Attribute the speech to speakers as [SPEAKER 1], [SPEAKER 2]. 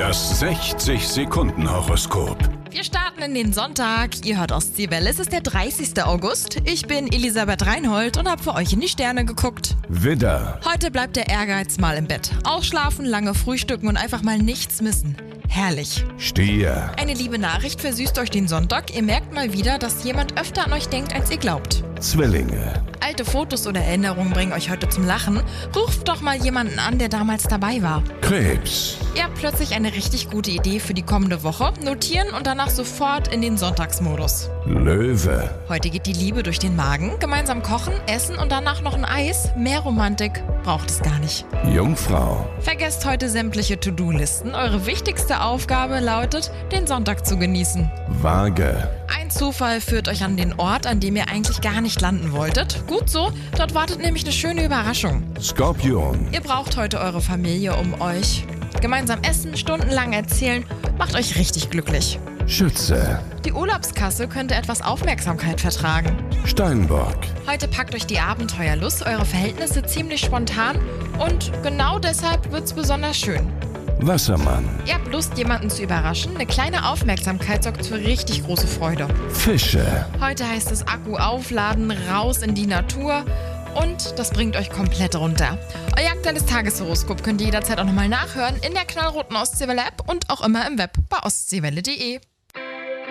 [SPEAKER 1] Das 60-Sekunden-Horoskop.
[SPEAKER 2] Wir starten in den Sonntag. Ihr hört Ostseewelle. Es ist der 30. August. Ich bin Elisabeth Reinhold und habe für euch in die Sterne geguckt.
[SPEAKER 1] Widder,
[SPEAKER 2] Heute bleibt der Ehrgeiz mal im Bett. Ausschlafen, lange frühstücken und einfach mal nichts missen. Herrlich.
[SPEAKER 1] Stier,
[SPEAKER 2] Eine liebe Nachricht versüßt euch den Sonntag. Ihr merkt mal wieder, dass jemand öfter an euch denkt, als ihr glaubt.
[SPEAKER 1] Zwillinge,
[SPEAKER 2] Alte Fotos oder Erinnerungen bringen euch heute zum Lachen. Ruft doch mal jemanden an, der damals dabei war.
[SPEAKER 1] Krebs,
[SPEAKER 2] Ihr habt plötzlich eine richtig gute Idee für die kommende Woche. Notieren und danach sofort in den Sonntagsmodus.
[SPEAKER 1] Löwe,
[SPEAKER 2] Heute geht die Liebe durch den Magen. Gemeinsam kochen, essen und danach noch ein Eis. Mehr Romantik braucht es gar nicht.
[SPEAKER 1] Jungfrau,
[SPEAKER 2] Vergesst heute sämtliche To-Do-Listen. Eure wichtigste Aufgabe lautet, den Sonntag zu genießen.
[SPEAKER 1] Waage,
[SPEAKER 2] Ein Zufall führt euch an den Ort, an dem ihr eigentlich gar nicht landen wolltet. Gut so, dort wartet nämlich eine schöne Überraschung.
[SPEAKER 1] Skorpion,
[SPEAKER 2] Ihr braucht heute eure Familie um euch. Gemeinsam essen, stundenlang erzählen, macht euch richtig glücklich.
[SPEAKER 1] Schütze,
[SPEAKER 2] Die Urlaubskasse könnte etwas Aufmerksamkeit vertragen.
[SPEAKER 1] Steinbock,
[SPEAKER 2] Heute packt euch die Abenteuerlust, eure Verhältnisse ziemlich spontan und genau deshalb wird's besonders schön.
[SPEAKER 1] Wassermann,
[SPEAKER 2] Ihr habt Lust, jemanden zu überraschen. Eine kleine Aufmerksamkeit sorgt für richtig große Freude.
[SPEAKER 1] Fische,
[SPEAKER 2] Heute heißt es Akku aufladen, raus in die Natur und das bringt euch komplett runter. Euer aktuelles Tageshoroskop könnt ihr jederzeit auch nochmal nachhören in der knallroten Ostseewelle App und auch immer im Web bei ostseewelle.de.